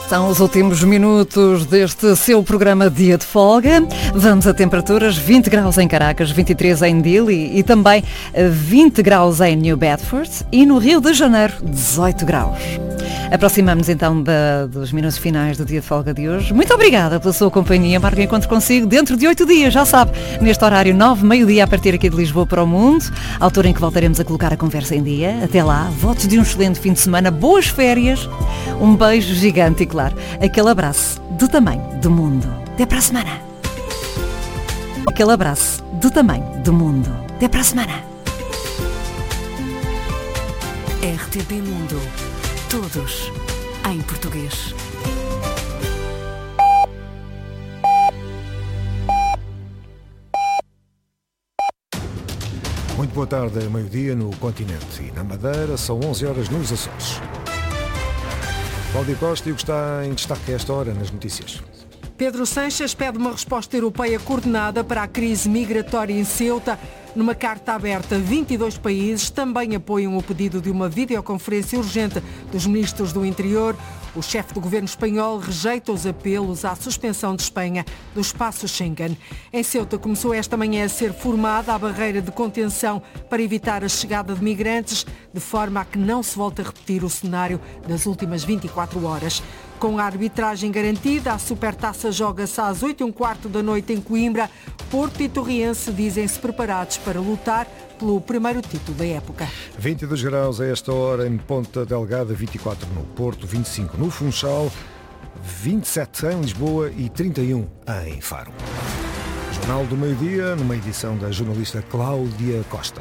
São os últimos minutos deste seu programa Dia de Folga. Vamos a temperaturas: 20 graus em Caracas, 23 em Dili e também 20 graus em New Bedford e no Rio de Janeiro 18 graus. Aproximamos então dos minutos finais do Dia de Folga de hoje. Muito obrigada pela sua companhia. Marco encontro consigo dentro de 8 dias, já sabe, neste horário 9, meio-dia, a partir aqui de Lisboa para o mundo, altura em que voltaremos a colocar a conversa em dia. Até lá, votos de um excelente fim de semana, boas férias, um beijo gigante e, claro, aquele abraço do tamanho do mundo. Até para a semana. Aquele abraço do tamanho do mundo. Até para a semana. RTP Mundo. Todos em português. Muito boa tarde, meio-dia no continente e na Madeira, são 11 horas nos Açores. Cláudia Costa e o que está em destaque a esta hora nas notícias. Pedro Sánchez pede uma resposta europeia coordenada para a crise migratória em Ceuta. Numa carta aberta, 22 países também apoiam o pedido de uma videoconferência urgente dos ministros do Interior. O chefe do governo espanhol rejeita os apelos à suspensão de Espanha do espaço Schengen. Em Ceuta começou esta manhã a ser formada a barreira de contenção para evitar a chegada de migrantes, de forma a que não se volte a repetir o cenário das últimas 24 horas. Com a arbitragem garantida, a Supertaça joga-se às 8h15 da noite em Coimbra. Porto e Torriense dizem-se preparados para lutar pelo primeiro título da época. 22 graus a esta hora em Ponta Delgada, 24 no Porto, 25 no Funchal, 27 em Lisboa e 31 em Faro. Jornal do Meio-Dia, numa edição da jornalista Cláudia Costa.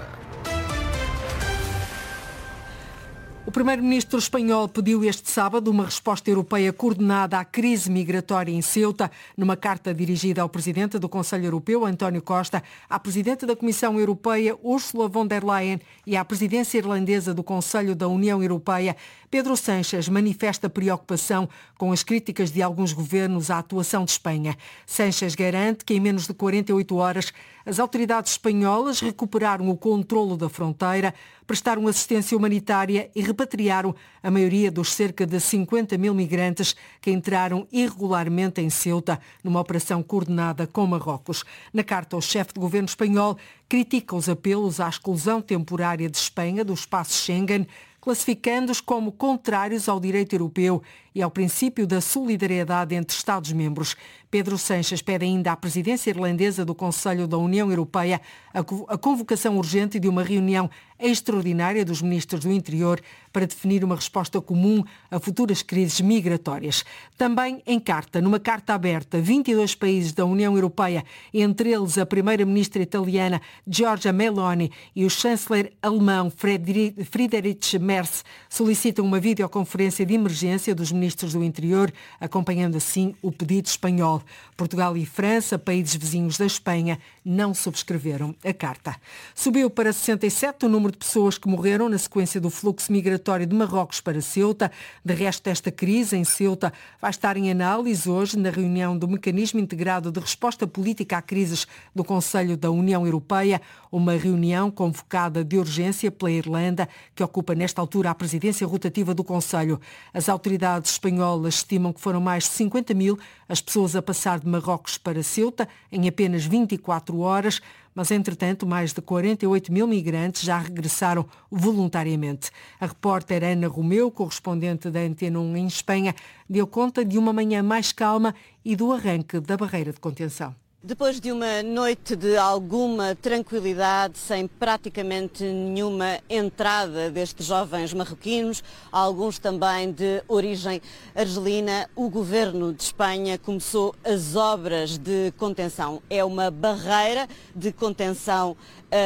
O primeiro-ministro espanhol pediu este sábado uma resposta europeia coordenada à crise migratória em Ceuta. Numa carta dirigida ao presidente do Conselho Europeu, António Costa, à presidente da Comissão Europeia, Ursula von der Leyen, e à presidência irlandesa do Conselho da União Europeia, Pedro Sánchez manifesta preocupação com as críticas de alguns governos à atuação de Espanha. Sánchez garante que em menos de 48 horas as autoridades espanholas recuperaram o controlo da fronteira, prestaram assistência humanitária e repatriaram a maioria dos cerca de 50 mil migrantes que entraram irregularmente em Ceuta numa operação coordenada com Marrocos. Na carta, o chefe de governo espanhol critica os apelos à exclusão temporária de Espanha do espaço Schengen, classificando-os como contrários ao direito europeu e ao princípio da solidariedade entre Estados-membros. Pedro Sánchez pede ainda à presidência irlandesa do Conselho da União Europeia a convocação urgente de uma reunião extraordinária dos ministros do Interior para definir uma resposta comum a futuras crises migratórias. Também em carta, numa carta aberta, 22 países da União Europeia, entre eles a primeira-ministra italiana Giorgia Meloni e o chanceler alemão Friedrich Merz, solicitam uma videoconferência de emergência dos ministros do Interior, acompanhando assim o pedido espanhol. Portugal e França, países vizinhos da Espanha, não subscreveram a carta. Subiu para 67 o número de pessoas que morreram na sequência do fluxo migratório de Marrocos para Ceuta. De resto, esta crise em Ceuta vai estar em análise hoje na reunião do Mecanismo Integrado de Resposta Política a Crises do Conselho da União Europeia, uma reunião convocada de urgência pela Irlanda, que ocupa nesta altura a presidência rotativa do Conselho. As autoridades espanholas estimam que foram mais de 50 mil as pessoas a passar de Marrocos para Ceuta em apenas 24 horas, mas, entretanto, mais de 48 mil migrantes já regressaram voluntariamente. A repórter Ana Romeu, correspondente da Antena 1 em Espanha, deu conta de uma manhã mais calma e do arranque da barreira de contenção. Depois de uma noite de alguma tranquilidade, sem praticamente nenhuma entrada destes jovens marroquinos, alguns também de origem argelina, o governo de Espanha começou as obras de contenção. É uma barreira de contenção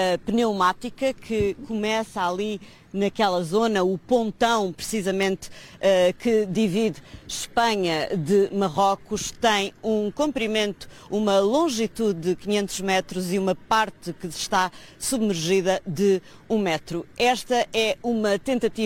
pneumática que começa ali naquela zona, o pontão precisamente que divide Espanha de Marrocos, tem um comprimento, uma longitude de 500 metros e uma parte que está submergida de 1 metro. Esta é uma tentativa